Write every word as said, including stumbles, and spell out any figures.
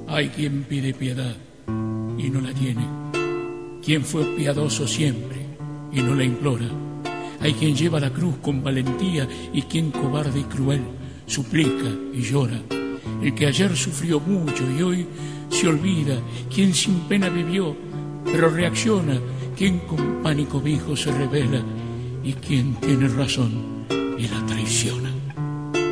Hay quien pide piedad y no la tiene, quien fue piadoso siempre y no la implora. Hay quien lleva la cruz con valentía y quien cobarde y cruel suplica y llora. El que ayer sufrió mucho y hoy se olvida, quien sin pena vivió pero reacciona, quien con pánico viejo se revela y quien tiene razón y la traiciona.